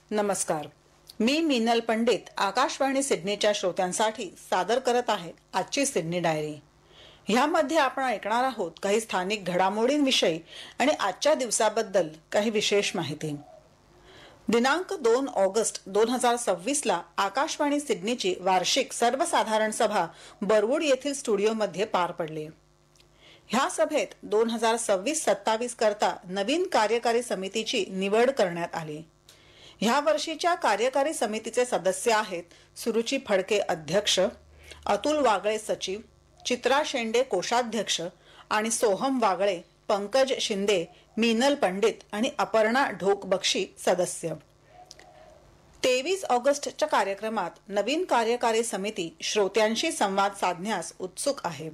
नमस्कार. मी मीनल पंडित आकाशवाणी सिडनीच्या श्रोत्यांसाठी सादर करत आहे आजची सिडनी डायरी. ह्यामध्ये आपण ऐकणार आहोत काही स्थानिक घडामोडींविषयी आणि आजच्या दिवसाबद्दल काही विशेष माहिती. दिनांक 2 ऑगस्ट 2026 ला आकाशवाणी सिडनीची वार्षिक सर्वसाधारण सभा बरवूड येथील स्टुडिओमध्ये पार पडली. ह्या सभेत 2026-27 करता नवीन कार्यकारी समितीची निवड करण्यात आली. ह्या वर्षीच्या कार्यकारी समितीचे सदस्य आहेत सुरुची फडके अध्यक्ष, अतुल वागळे सचिव, चित्रा शेंडे कोषाध्यक्ष आणि सोहम वागळे, पंकज शिंदे, मीनल पंडित आणि अपर्णा ढोक बक्षी सदस्य. 23 ऑगस्टच्या कार्यक्रमात नवीन कार्यकारी समिती श्रोत्यांशी संवाद साधण्यास उत्सुक आहे.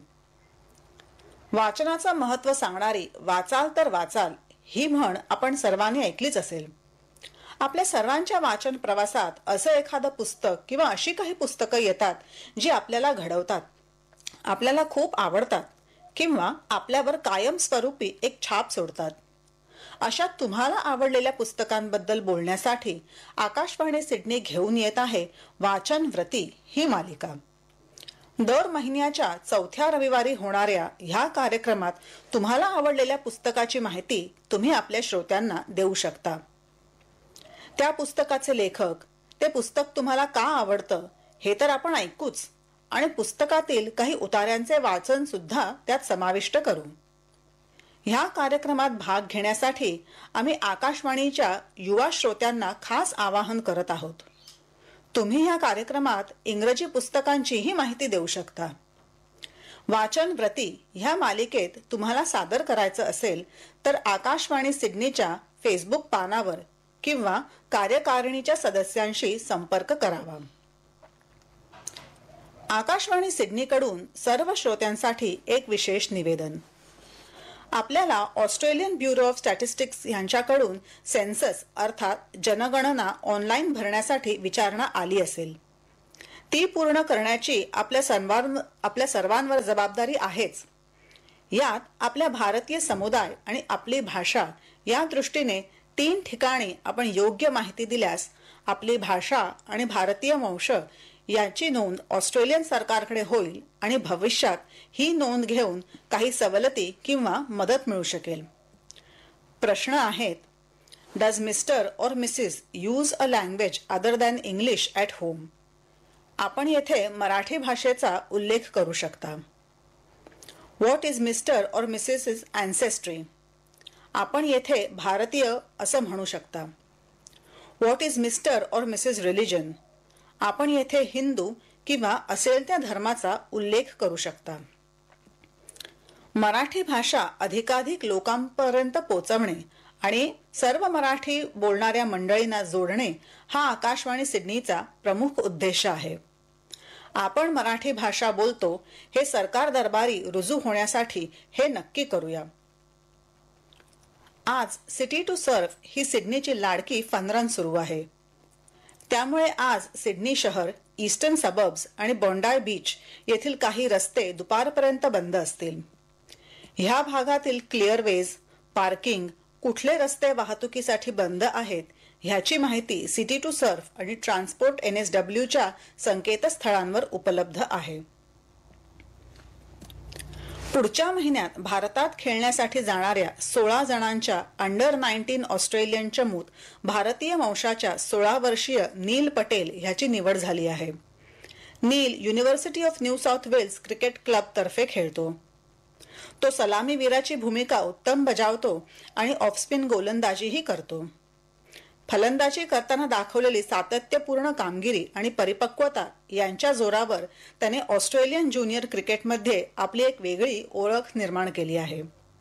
वाचनाचं महत्त्व सांगणारी वाचाल तर वाचाल ही म्हण आपण सर्वांनी ऐकलीच असेल. आपल्या सर्वांच्या वाचन प्रवासात असं एखादं पुस्तक किंवा अशी काही पुस्तकं येतात जी आपल्याला घडवतात, आपल्याला खूप आवडतात किंवा आपल्यावर कायमस्वरूपी एक छाप सोडतात. अशा तुम्हाला आवडलेल्या पुस्तकांबद्दल बोलण्यासाठी आकाशवाणी सिडनी घेऊन येत आहे वाचन व्रती ही मालिका. दर महिन्याच्या चौथ्या रविवारी होणाऱ्या ह्या कार्यक्रमात तुम्हाला आवडलेल्या पुस्तकाची माहिती तुम्ही आपल्या श्रोत्यांना देऊ शकता. त्या पुस्तकाचे लेखक, ते पुस्तक तुम्हाला का आवडतं हे तर आपण ऐकूच आणि पुस्तकातील काही उतार्यांचे वाचन सुद्धा त्यात समाविष्ट करू. ह्या कार्यक्रमात भाग घेण्यासाठी आम्ही आकाशवाणीच्या युवा श्रोत्यांना खास आवाहन करत आहोत. तुम्ही ह्या कार्यक्रमात इंग्रजी पुस्तकांचीही माहिती देऊ शकता. वाचन व्रती ह्या मालिकेत तुम्हाला सादर करायचं असेल तर आकाशवाणी सिडनीच्या फेसबुक पानावर किंवा कार्यकारिणीच्या सदस्यांशी संपर्क करावा. आकाशवाणी सिडनीकडून सर्व श्रोत्यांसाठी एक विशेष निवेदन. आपल्याला ऑस्ट्रेलियन ब्युरो ऑफ स्टॅटिस्टिक्स यांच्याकडून सेन्सस अर्थात जनगणना ऑनलाईन भरण्यासाठी विचारणा आली असेल. ती पूर्ण करण्याची आपल्या सर्वांवर जबाबदारी आहेच. यात आपल्या भारतीय समुदाय आणि आपली भाषा या दृष्टीने 3 ठिकाणी आपण योग्य माहिती दिल्यास आपली भाषा आणि भारतीय वंश याची नोंद ऑस्ट्रेलियन सरकारकडे होईल आणि भविष्यात ही नोंद घेऊन काही सवलती किंवा मदत मिळू शकेल. प्रश्न आहेत: डज मिस्टर और Mrs use a language other than English at home? आपण येथे मराठी भाषेचा उल्लेख करू शकता. व्हॉट इज मिस्टर और मिसेस अँसेस्ट्री? आपण येथे भारतीय असं म्हणू शकता. व्हॉट इज मिस्टर और मिसेस रिलिजन? आपण येथे हिंदू किंवा असेल त्या धर्माचा उल्लेख करू शकता. मराठी भाषा अधिकाधिक लोकांपर्यंत पोहोचवणे आणि सर्व मराठी बोलणाऱ्या मंडळींना जोडणे हा आकाशवाणी सिडनीचा प्रमुख उद्देश आहे. आपण मराठी भाषा बोलतो हे सरकार दरबारी रुजू होण्यासाठी हे नक्की करूया. आज city to Surf he सिडनीची Ladki fun run सुरू आहे. त्यामुळे आज सिडनी शहर, ईस्टर्न सबर्ब्स आणि बॉन्डाय बीच येथील काही रस्ते दुपारपर्यंत बंद असतील. ह्या भागातील क्लिअरवेज, पार्किंग, कुठले रस्ते वाहतुकीसाठी बंद आहेत ह्याची माहिती सिटी टू सर्फ आणि ट्रान्सपोर्ट NSWच्या संकेतस्थळांवर उपलब्ध आहे. पुढच्या महिन्यात भारतात खेळण्यासाठी जाणाऱ्या 16 जणांच्या अंडर 19 ऑस्ट्रेलियन चमूत भारतीय वंशाच्या 16 वर्षीय नील पटेल ह्याची निवड झाली आहे. नील university of new south Wales cricket club तर्फे खेळतो. तो सलामीवीराची भूमिका उत्तम बजावतो आणि ऑफस्पिन गोलंदाजीही करतो. फलंदाजी करताना दाखवलेली सातत्यपूर्ण कामगिरी आणि परिपक्वता यांच्या जोरावर त्याने ऑस्ट्रेलियन ज्युनियर क्रिकेटमध्ये आपली एक वेगळी ओळख निर्माण केली आहे.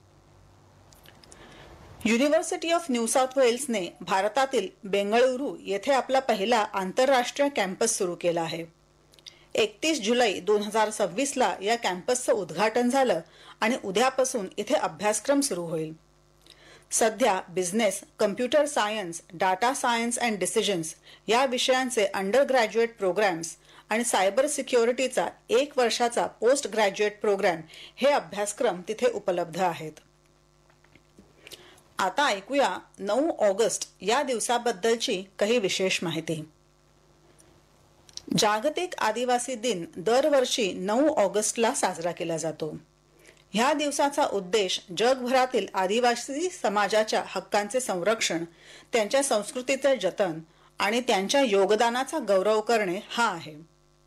युनिव्हर्सिटी ऑफ न्यू साऊथ वेल्सने भारतातील बेंगळुरू येथे आपला पहिला आंतरराष्ट्रीय कॅम्पस सुरू केला आहे. 31 जुलै 2026 ला या कॅम्पसचं उद्घाटन झालं आणि उद्यापासून इथे अभ्यासक्रम सुरू होईल. सध्या business, computer science, data science and decisions या विषयांचे अंडर ग्रॅज्युएट प्रोग्रॅम्स आणि सायबर सिक्युरिटीचा 1 वर्षाचा पोस्ट ग्रॅज्युएट प्रोग्रॅम हे अभ्यासक्रम तिथे उपलब्ध आहेत. आता ऐकूया 9 ऑगस्ट या दिवसाबद्दलची काही विशेष माहिती. जागतिक आदिवासी दिन दरवर्षी 9 ऑगस्टला साजरा केला जातो. ह्या दिवसाचा उद्देश जगभरातील आदिवासी समाजाच्या हक्कांचे संरक्षण, त्यांच्या संस्कृतीचे जतन आणि त्यांच्या योगदानाचा गौरव करणे हा आहे.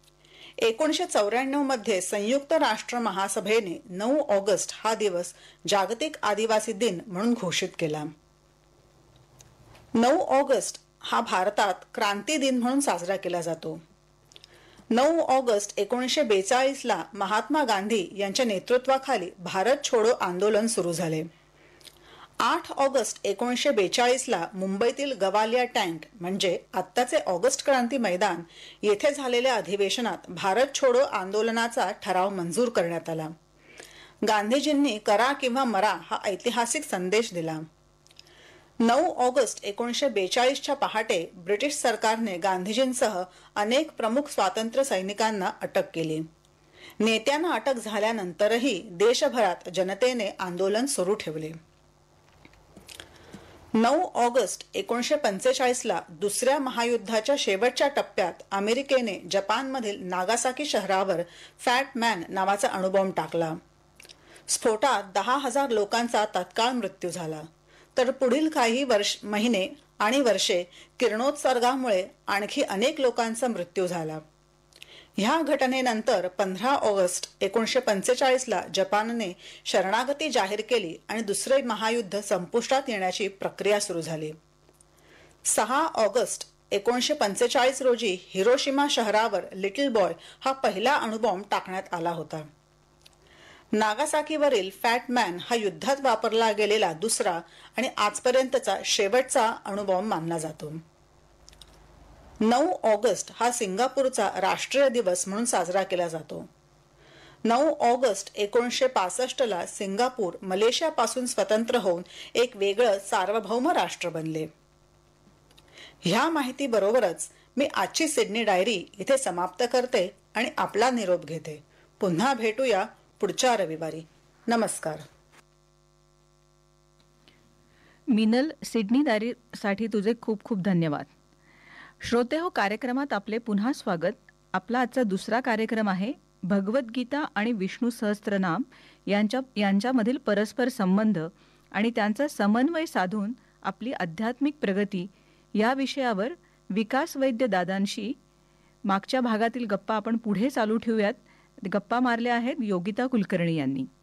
1994 मध्ये संयुक्त राष्ट्र महासभेने 9 ऑगस्ट हा दिवस जागतिक आदिवासी दिन म्हणून घोषित केला. 9 ऑगस्ट हा भारतात क्रांती दिन म्हणून साजरा केला जातो. 9 ऑगस्ट 1942 ला महात्मा गांधी यांच्या नेतृत्वाखाली भारत छोडो आंदोलन सुरू झाले. 8 ऑगस्ट 1942 ला मुंबईतील गवालिया टँक म्हणजे आत्ताचे ऑगस्ट क्रांती मैदान येथे झालेल्या अधिवेशनात भारत छोडो आंदोलनाचा ठराव मंजूर करण्यात आला. गांधीजींनी करा किंवा मरा हा ऐतिहासिक संदेश दिला. 9 ऑगस्ट 1942च्या पहाटे ब्रिटिश सरकारने गांधीजींसह अनेक प्रमुख स्वातंत्र्य सैनिकांना अटक केली. नेत्यांना अटक झाल्यानंतरही देशभरात जनतेने आंदोलन सुरू ठेवले. 9 ऑगस्ट 1945 ला दुसऱ्या महायुद्धाच्या शेवटच्या टप्प्यात अमेरिकेने जपानमधील नागासाकी शहरावर फॅट मॅन नावाचा अणुबॉम्ब टाकला. स्फोटात 10,000 लोकांचा तात्काळ मृत्यू झाला, तर पुढील काही महिने आणि वर्षे किरणोत्सर्गामुळे आणखी अनेक लोकांचा मृत्यू झाला. ह्या घटनेनंतर 15 ऑगस्ट 1945 ला जपानने शरणागती जाहीर केली आणि दुसरे महायुद्ध संपुष्टात येण्याची प्रक्रिया सुरू झाली. 6 ऑगस्ट 1945 रोजी हिरोशिमा शहरावर लिटिल बॉय हा पहिला अणुबॉम्ब टाकण्यात आला होता. नागासाकीवरील फॅट मॅन हा युद्धात वापरला गेलेला दुसरा आणि आजपर्यंतचा शेवटचा अणुबॉम्ब मानला जातो. 9 ऑगस्ट हा सिंगापूरचा राष्ट्रीय दिवस म्हणून साजरा केला जातो. 9 ऑगस्ट 1965 ला सिंगापूर मलेशियापासून स्वतंत्र होऊन एक वेगळं सार्वभौम राष्ट्र बनले. ह्या माहिती बरोबरच मी आजची सिडनी डायरी इथे समाप्त करते आणि आपला निरोप घेते. पुन्हा भेटूया पुढच्या रविवारी. नमस्कार. मिनल, सिडनी डायरीसाठी तुझे खूप खूप धन्यवाद. श्रोते हो, कार्यक्रमात आपले पुन्हा स्वागत. आपला आजचा दुसरा कार्यक्रम आहे भगवद्गीता आणि विष्णू सहस्त्रनाम यांच्यामधील परस्पर संबंध आणि त्यांचा समन्वय साधून आपली आध्यात्मिक प्रगती या विषयावर विकास वैद्य दादांशी मागच्या भागातील गप्पा आपण पुढे चालू ठेवूयात. गप्पा मारल्या आहेत योगिता कुलकर्णी यांनी.